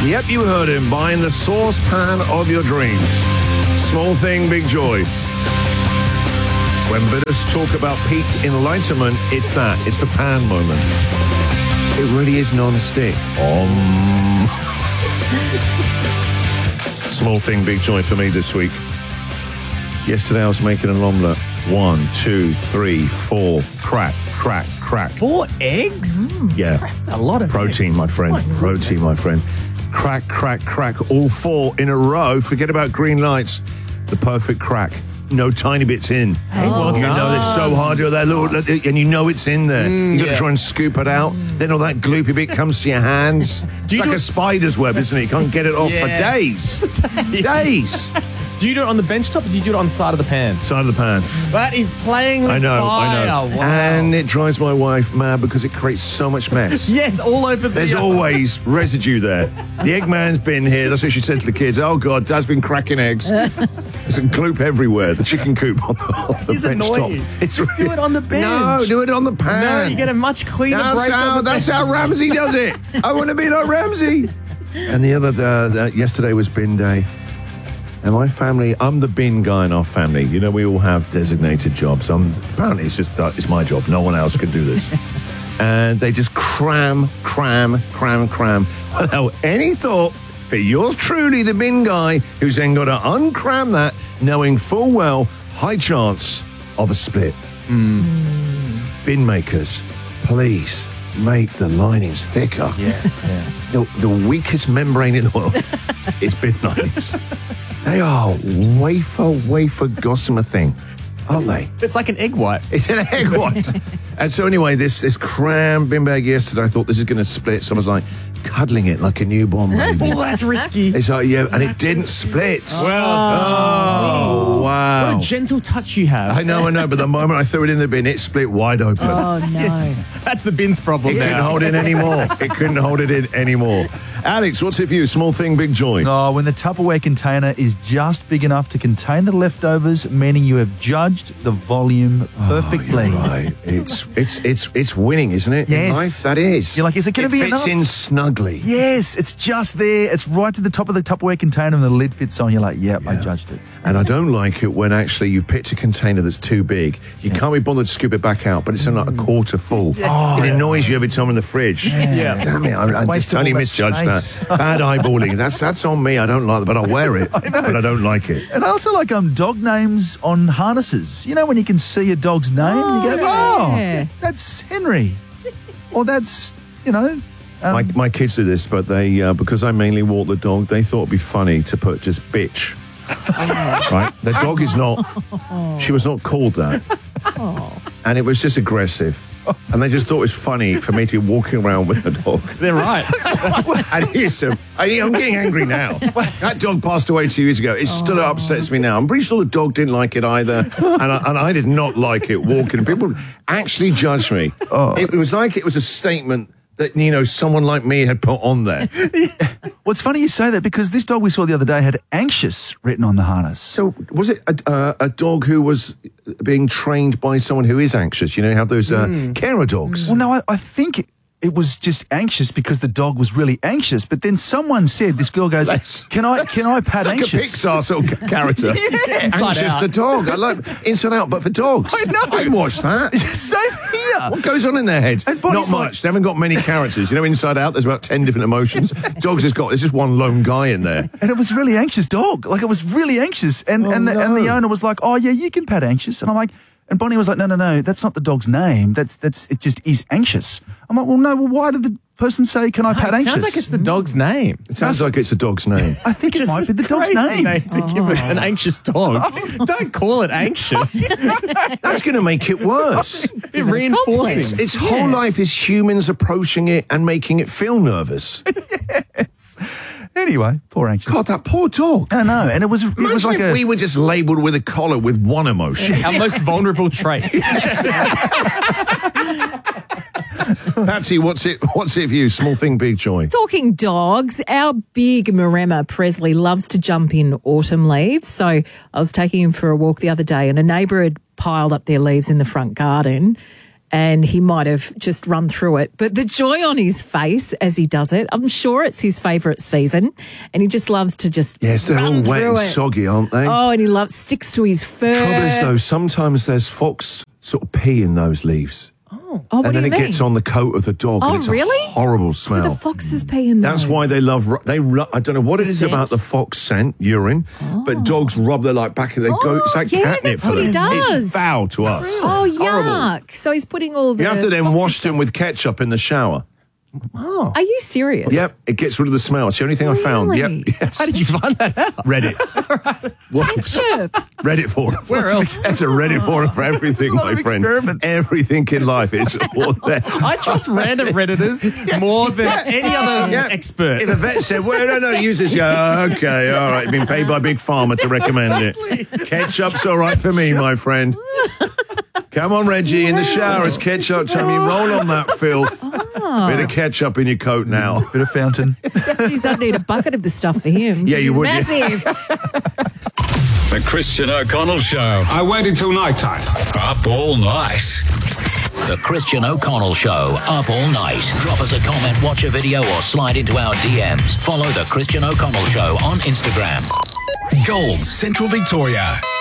Yep, you heard him. Buying the saucepan of your dreams. Small thing, big joy. When bidders talk about peak enlightenment, it's that. It's the pan moment. It really is non-stick. Small thing, big joy for me this week. Yesterday I was making an omelette. 1, 2, 3, 4. Crack, crack, crack. 4 eggs? Yeah. That's a lot of Protein, eggs. my friend. Protein, my friend. Crack, crack, crack. All 4 in a row. Forget about green lights. The perfect crack. No tiny bits in. Hey, well You done. know, it's so hard. You're there, and you know it's in there. You got to try and scoop it out. Then all that gloopy bit comes to your hands. It's like a spider's web, isn't it? You can't get it off for days. Days. Do you do it on the bench top or do you do it on the side of the pan? Side of the pan. That is playing with I know. fire. Wow. And it drives my wife mad because it creates so much mess. Yes, all over the... There's always residue there. The Eggman's been here. That's what she said to the kids. Oh, God, Dad's been cracking eggs. There's a gloop everywhere. The chicken coop on the It's bench annoying. top. It's Just do it on the bench. No, do it on the pan. No, you get a much cleaner break on the That's bench. how Ramsey does it. I want to be like Ramsey. And the other yesterday was bin day. And my family, I'm the bin guy in our family. You know, we all have designated jobs. Apparently, it's my job. No one else can do this. And they just cram without any thought for yours truly, the bin guy, who's then got to uncram that, knowing full well, high chance of a split. Bin makers, please make the linings thicker. Yes, yeah. The weakest membrane in the world is bin linings. They are wafer gossamer thing, aren't they? It's like an egg white. It's an egg white. And so anyway, this cram bin bag yesterday, I thought this is going to split. So I was like cuddling it like a newborn baby. Oh, that's risky. It's like, yeah, and it didn't split. Well done. Oh, wow. What a gentle touch you have. I know, but the moment I threw it in the bin, it split wide open. Oh, no. That's the bin's problem It couldn't now. hold it anymore. It couldn't hold it in anymore. Alex, what's it for you? Small thing, big joy. Oh, when the Tupperware container is just big enough to contain the leftovers, meaning you have judged the volume perfectly. You're right. It's winning, isn't it? Yes. In life, that is. You're like, is it going to be fits enough? in snugly. Yes, it's just there. It's right to the top of the Tupperware container and the lid fits on. You're like, yep, I judged it. And I don't like it when actually you've picked a container that's too big. You can't be bothered to scoop it back out, but it's only like a quarter full. It annoys you every time in the fridge. Yeah. Damn it, I just Wasted totally all that misjudged space. that. Bad eyeballing. That's on me. I don't like it, but I'll wear it. But I don't like it. And I also like dog names on harnesses. You know when you can see a dog's name and you go, yeah. that's Henry. Or that's, My kids do this, but they because I mainly walk the dog, they thought it'd be funny to put just bitch. Right? The dog is not. She was not called that, and it was just aggressive. And they just thought it was funny for me to be walking around with a dog. They're right. And he used to. I'm getting angry now. That dog passed away 2 years ago. It still upsets me now. I'm pretty sure the dog didn't like it either, and I did not like it walking. People actually judged me. It was like it was a statement that, someone like me had put on there. Well, it's funny you say that because this dog we saw the other day had anxious written on the harness. So was it a dog who was being trained by someone who is anxious? You have those carer dogs. Well, no, I think it was just anxious because the dog was really anxious. But then someone said, this girl goes, can I pat It's like anxious? a Pixar sort of character. Anxious Out. the dog. I like Inside Out, but for dogs. I know. I'd watch that. Same here. What goes on in their head? And Bonnie's Not like- much. They haven't got many characters. Inside Out, there's about 10 different emotions. Dogs there's just one lone guy in there. And it was a really anxious dog. Like, it was really anxious. And the owner was like, oh, yeah, you can pat anxious. And I'm like, and Bonnie was like, no, that's not the dog's name. It just is anxious. I'm like, well, why did the person say, can I pat It anxious? sounds like it's the dog's name. It sounds like it's a dog's name. I think it Just might be the a dog's crazy name. to give it an anxious dog. Don't call it anxious. That's going to make it worse. It reinforcing. Its whole life is humans approaching it and making it feel nervous. Anyway, poor anxious. God, that poor dog. I know, and it was Imagine like if we were just labelled with a collar with one emotion. Our most vulnerable trait. Patsy, what's it for you? Small thing, big joy. Talking dogs, our big Maremma Presley loves to jump in autumn leaves. So I was taking him for a walk the other day and a neighbour had piled up their leaves in the front garden and he might have just run through it. But the joy on his face as he does it, I'm sure it's his favourite season, and he just loves to just Yes, they're all run wet through and it. soggy, aren't they? Oh, and he sticks to his fur. Trouble is, though, sometimes there's fox sort of pee in those leaves. Oh, what and do then you it mean? gets on the coat of the dog, Oh, and it's really? a horrible So smell. the foxes pee in That's those. why they love. I don't know what it is Scent. about the fox scent, urine, but dogs rub their back and they go. It's like yeah, catnip that's for what he them. does. It's foul to us. Oh, yuck. Horrible. So he's putting all the... You have to then foxy wash stuff- them with ketchup in the shower. Are you serious? Yep, it gets rid of the smell. It's the only thing I found. Really? Yep. Yes. How did you find that out? Reddit. What? Ketchup. Reddit forum. Where else? That's a Reddit forum for everything, lot my of friend. experiments. Everything in life is all there. I trust random Redditors more than any other Yeah. expert. If a vet said, well, no, use this, okay, all right, been paid by Big Pharma to recommend it. Ketchup's all right for me, my friend. Come on, Reggie, in the shower, it's ketchup time. You roll on that filth. Bit of ketchup in your coat now. Bit of fountain. Geez, I'd need a bucket of this stuff for him. Yeah, you He's would, yeah. massive. The Christian O'Connell Show. I waited till night time. Up all night. The Christian O'Connell Show, up all night. Drop us a comment, watch a video, or slide into our DMs. Follow The Christian O'Connell Show on Instagram. Gold, Central Victoria.